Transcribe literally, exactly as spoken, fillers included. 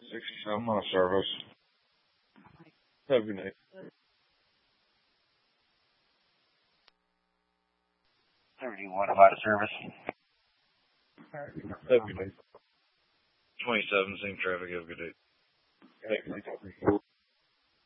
sixty-seven on a service. Have a good night. thirty-one about a service. Have a good night. twenty-seven, same traffic. Have a good day. Thanks.